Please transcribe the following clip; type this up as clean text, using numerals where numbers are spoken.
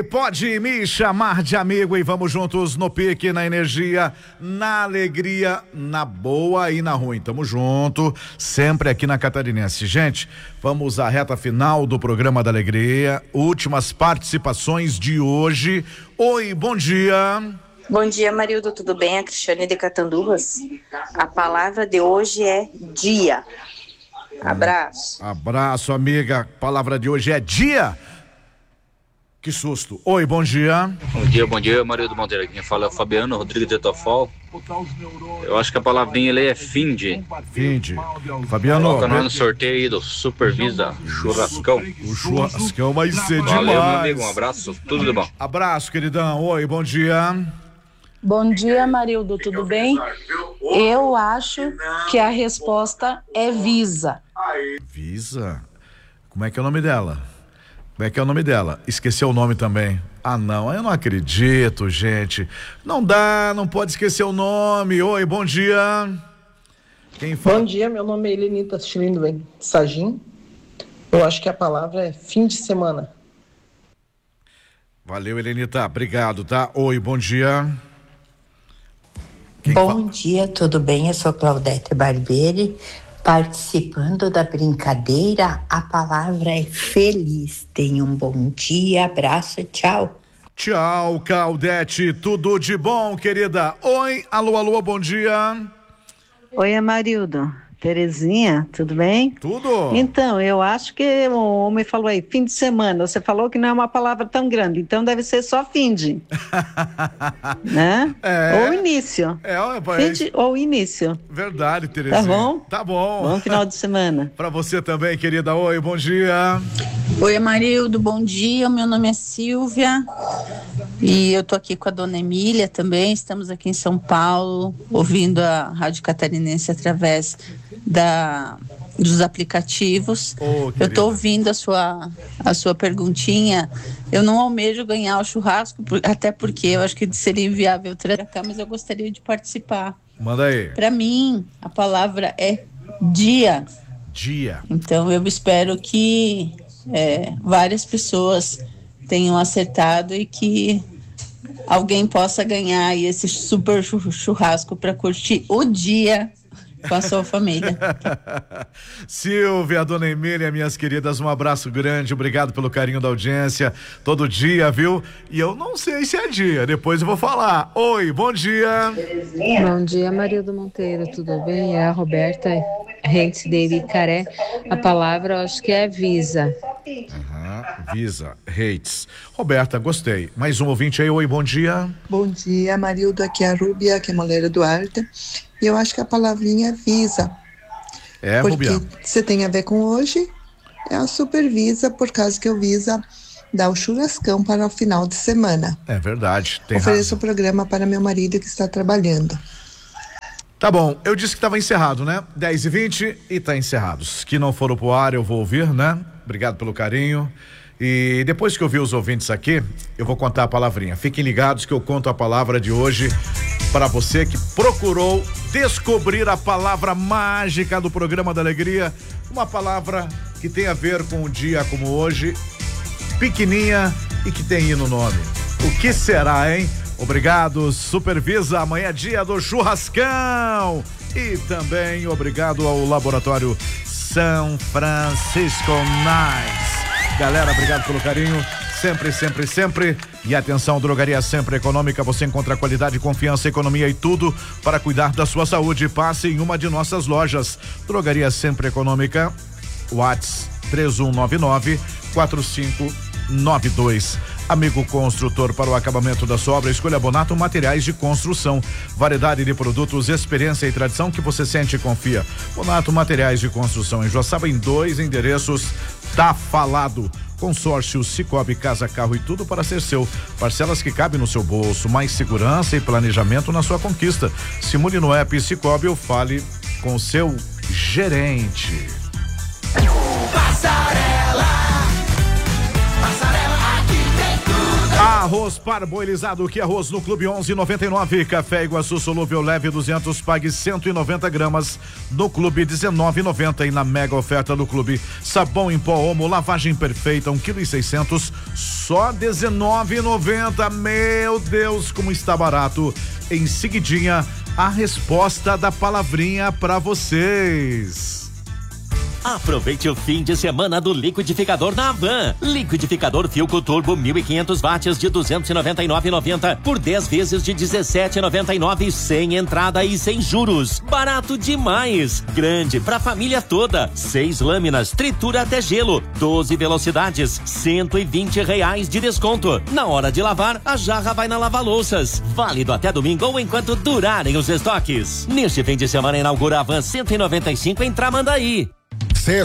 Pode me chamar de amigo e vamos juntos no pique, na energia, na alegria, na boa e na ruim. Tamo junto, sempre aqui na Catarinense. Gente, vamos à reta final do programa da Alegria. Últimas participações de hoje. Oi, bom dia. Bom dia, Marildo, tudo bem? A Cristiane de Catanduvas. A palavra de hoje é dia. Abraço. Abraço, amiga. A palavra de hoje é dia. Que susto. Oi, bom dia. Bom dia, Marildo Monteiro. Quem fala é o Fabiano Rodrigues de Tofol. Eu acho que a palavrinha ali é finde. Finde. Fabiano. Coloca nós no sorteio aí do Supervisa Churrascão. O churrascão vai ser Valeu, demais. meu amigo, um abraço, tudo de bom. Abraço, queridão. Oi, bom dia. Bom dia, Marildo, tudo bem? Eu acho que a resposta é Visa. Visa? Como é que é o nome dela? Como é que é o nome dela? Esqueceu o nome também. Ah, não, eu não acredito, gente. Não dá, não pode esquecer o nome. Oi, bom dia. Quem fala? Bom dia, meu nome é Helenita Schlindoven Sagim. Eu acho que a palavra é fim de semana. Valeu, Helenita, obrigado, tá? Oi, bom dia. Bom dia, tudo bem? Eu sou Claudete Barbieri. Participando da brincadeira, a palavra é feliz. Tenha um bom dia, abraço, tchau. Tchau, Claudete, tudo de bom, querida? Oi, alô, bom dia. Oi, Amarildo. Terezinha, tudo bem? Tudo. Então, eu acho que o homem falou aí, fim de semana. Você falou que não é uma palavra tão grande, então deve ser só fim de. Né? Ou início. Fim de ou início. Verdade, Terezinha. Tá bom? Tá bom. Bom final de semana. Pra você também, querida. Oi, bom dia. Oi, Amarildo, bom dia. Meu nome é Silvia e eu tô aqui com a dona Emília também. Estamos aqui em São Paulo, ouvindo a Rádio Catarinense através dos aplicativos. Eu tô ouvindo a sua perguntinha. Eu não almejo ganhar o churrasco, até porque eu acho que seria inviável trazer cá, mas eu gostaria de participar. Manda aí. Para mim, a palavra é dia. Dia. Então eu espero que várias pessoas tenham acertado e que alguém possa ganhar aí esse super churrasco para curtir o dia com a sua família. Silvia, dona Emília, minhas queridas, um abraço grande, obrigado pelo carinho da audiência, todo dia, viu? E eu não sei se é dia, depois eu vou falar. Oi, bom dia. Bom dia, Marildo Monteiro, tudo bem? É a Roberta Rentes de Icaré. A palavra, eu acho que é Visa. Visa, Reitz. Roberta, gostei. Mais um ouvinte aí, oi, bom dia. Bom dia, Marildo, aqui é a Rúbia, aqui é a mulher Duarte. E eu acho que a palavrinha é Visa. Rúbia. Porque você tem a ver com hoje, é a Supervisa, por causa que o Visa dá o churrascão para o final de semana. É verdade, tem Ofereço razão. o programa para meu marido que está trabalhando. Tá bom, eu disse que estava encerrado, né? 10h20 e tá encerrado. Os que não foram pro ar eu vou ouvir, né? Obrigado pelo carinho. E depois que eu vi os ouvintes aqui, eu vou contar a palavrinha. Fiquem ligados que eu conto a palavra de hoje para você que procurou descobrir a palavra mágica do programa da Alegria. Uma palavra que tem a ver com um dia como hoje, pequenininha e que tem I no nome. O que será, hein? Obrigado, Supervisa. Amanhã é dia do churrascão. E também obrigado ao Laboratório São Francisco Nice. Galera, obrigado pelo carinho. Sempre, sempre, sempre. E atenção, Drogaria Sempre Econômica. Você encontra qualidade, confiança, economia e tudo para cuidar da sua saúde. Passe em uma de nossas lojas. Drogaria Sempre Econômica. WhatsApp 3199-4592. Amigo construtor, para o acabamento da sua obra, escolha Bonato Materiais de Construção. Variedade de produtos, experiência e tradição que você sente e confia. Bonato Materiais de Construção em Joaçaba, em 2 endereços. Tá falado. Consórcio Cicobi, casa, carro e tudo para ser seu. Parcelas que cabem no seu bolso, mais segurança e planejamento na sua conquista. Simule no app Cicobi ou fale com o seu gerente. Passarela, aqui tem tudo. Arroz parboilizado, que arroz no Clube 11,99. Café Iguaçu solúvel leve 200, pague 190 gramas no Clube 19,90 e na mega oferta do Clube. Sabão em pó Omo, lavagem perfeita, 1,6 kg, só 19,90. Meu Deus, como está barato. Em seguidinha, a resposta da palavrinha para vocês. Aproveite o fim de semana do liquidificador na Havan. Liquidificador Philco Turbo 1.500 watts de 299,90 por 10 vezes de 17,99 sem entrada e sem juros. Barato demais. Grande pra família toda. 6 lâminas, tritura até gelo, 12 velocidades, R$120 de desconto. Na hora de lavar, a jarra vai na lava-louças. Válido até domingo ou enquanto durarem os estoques. Neste fim de semana inaugura a Havan 195 em Tramandaí.